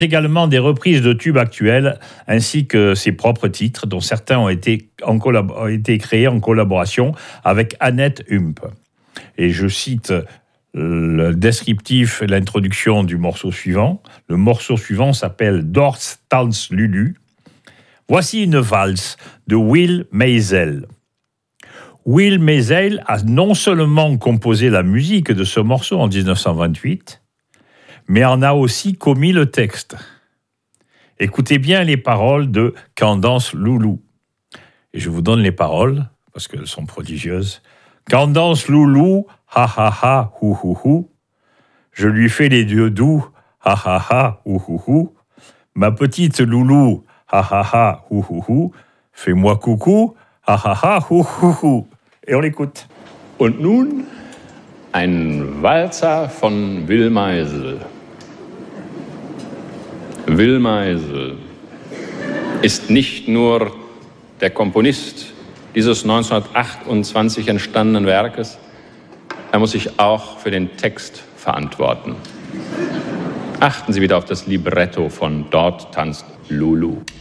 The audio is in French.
Également des reprises de tubes actuels ainsi que ses propres titres, dont certains ont été créés en collaboration avec Annette Humpe. Et je cite le descriptif, l'introduction du morceau suivant. Le morceau suivant s'appelle Dort tanzt Lulu. Voici une valse de Will Maisel. Will Maisel a non seulement composé la musique de ce morceau en 1928, mais en a aussi commis le texte. Écoutez bien les paroles de Quand danse Loulou. Et je vous donne les paroles, parce qu'elles sont prodigieuses. Quand danse Loulou, ha ha ha, hou hou hou. Je lui fais les yeux doux, ha ha ha, hou hou hou. Ma petite Loulou, ha ha ha, hou hou hou. Fais-moi coucou, ha ha ha, hou hou hou. Et on l'écoute. Und nun ein Walzer von Will Maisel. Will Maisel ist nicht nur der Komponist dieses 1928 entstandenen Werkes, er muss sich auch für den Text verantworten. Achten Sie wieder auf das Libretto von Dort tanzt Lulu.